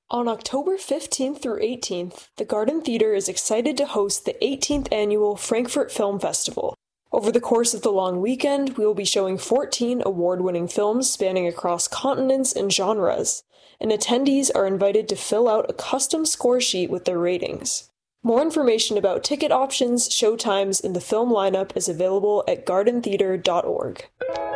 On October 15th through 18th, the Garden Theatre is excited to host the 18th annual Frankfurt Film Festival. Over the course of the long weekend, we will be showing 14 award-winning films spanning across continents and genres, and attendees are invited to fill out a custom score sheet with their ratings. More information about ticket options, showtimes, and the film lineup is available at gardentheatre.org.